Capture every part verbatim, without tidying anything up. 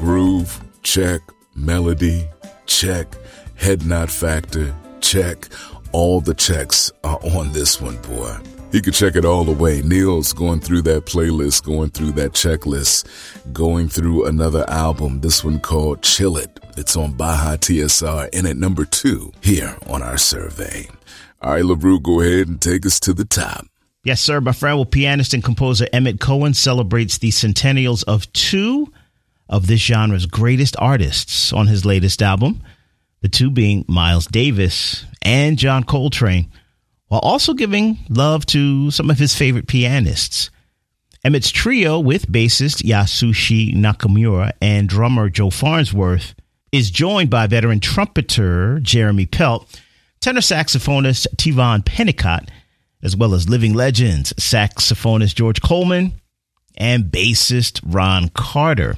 Groove, check. Melody, check. Head nod factor, check. All the checks are on this one, boy. You can check it all away. Neil's going through that playlist, going through that checklist, going through another album, this one called Chill It. It's on Baja T S R and at number two here on our survey. All right, LaRue, go ahead and take us to the top. Yes, sir. My friend, well, pianist and composer Emmett Cohen celebrates the centennials of two of this genre's greatest artists on his latest album, the two being Miles Davis and John Coltrane, while also giving love to some of his favorite pianists. Emmett's trio with bassist Yasushi Nakamura and drummer Joe Farnsworth is joined by veteran trumpeter Jeremy Pelt, tenor saxophonist Tivon Pennicott, as well as living legends saxophonist George Coleman and bassist Ron Carter.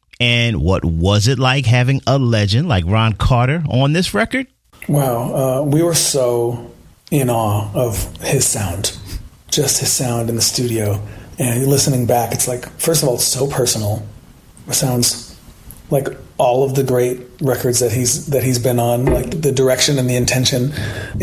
And what was it like having a legend like Ron Carter on this record? Wow, uh, we were so in awe of his sound, just his sound in the studio. And listening back, it's like, first of all, it's so personal. It sounds like all of the great records that he's that he's been on. Like the direction and the intention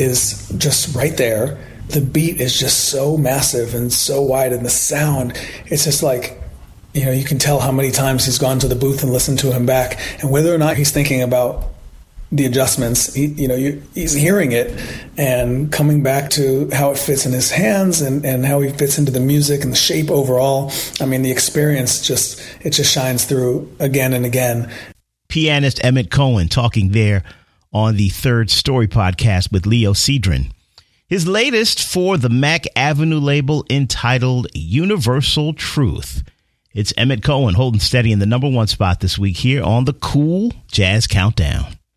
is just right there. The beat is just so massive and so wide, and the sound, it's just like, you know, you can tell how many times he's gone to the booth and listened to him back, and whether or not he's thinking about the adjustments, he, you know, you, he's hearing it and coming back to how it fits in his hands and, and how he fits into the music and the shape overall. I mean, the experience just, it just shines through again and again. Pianist Emmett Cohen talking there on the Third Story podcast with Leo Cedron. His latest for the Mac Avenue label entitled Universal Truth. It's Emmett Cohen holding steady in the number one spot this week here on the Cool Jazz Countdown.